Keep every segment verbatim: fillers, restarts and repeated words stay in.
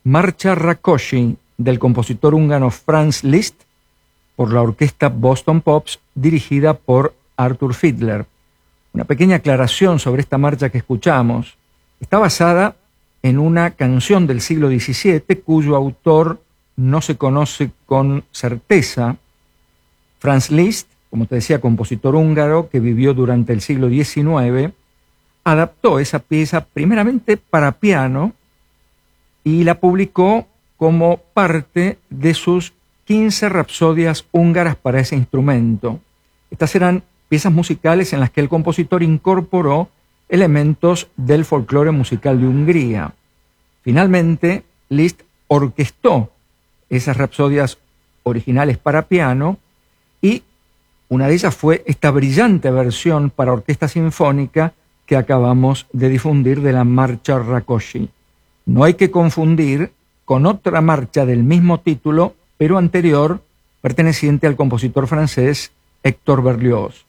Marcha Rákóczi, del compositor húngaro Franz Liszt, por la orquesta Boston Pops, dirigida por Arthur Fiedler. Una pequeña aclaración sobre esta marcha que escuchamos. Está basada en una canción del siglo diecisiete, cuyo autor no se conoce con certeza. Franz Liszt, como te decía, compositor húngaro que vivió durante el siglo diecinueve, adaptó esa pieza primeramente para piano y la publicó como parte de sus quince rapsodias húngaras para ese instrumento. Estas eran piezas musicales en las que el compositor incorporó elementos del folclore musical de Hungría. Finalmente, Liszt orquestó esas rapsodias originales para piano y una de ellas fue esta brillante versión para orquesta sinfónica que acabamos de difundir de la Marcha Rákóczi. No hay que confundir con otra marcha del mismo título, pero anterior, perteneciente al compositor francés Héctor Berlioz.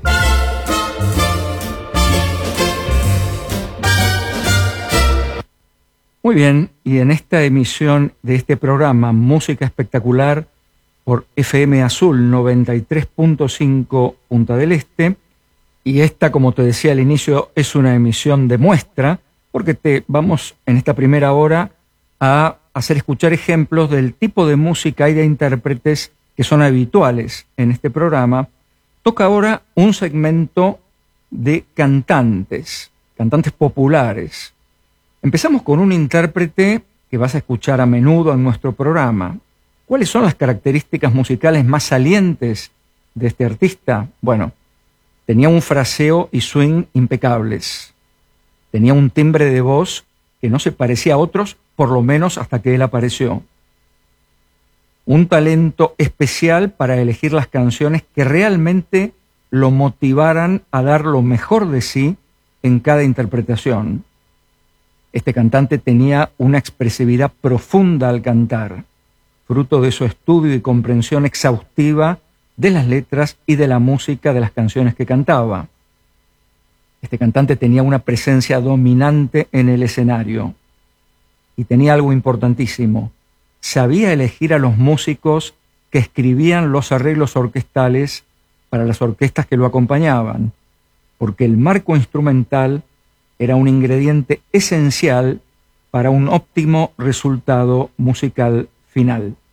Muy bien, y en esta emisión de este programa Música Espectacular por F M Azul noventa y tres punto cinco Punta del Este, y esta, como te decía al inicio, es una emisión de muestra, porque te vamos en esta primera hora a hacer escuchar ejemplos del tipo de música y de intérpretes que son habituales en este programa. Toca ahora un segmento de cantantes, cantantes populares. Empezamos con un intérprete que vas a escuchar a menudo en nuestro programa. ¿Cuáles son las características musicales más salientes de este artista? Bueno, tenía un fraseo y swing impecables. Tenía un timbre de voz que no se parecía a otros, por lo menos hasta que él apareció. Un talento especial para elegir las canciones que realmente lo motivaran a dar lo mejor de sí en cada interpretación. Este cantante tenía una expresividad profunda al cantar, fruto de su estudio y comprensión exhaustiva de las letras y de la música de las canciones que cantaba. Este cantante tenía una presencia dominante en el escenario y tenía algo importantísimo. Sabía elegir a los músicos que escribían los arreglos orquestales para las orquestas que lo acompañaban, porque el marco instrumental era un ingrediente esencial para un óptimo resultado musical final.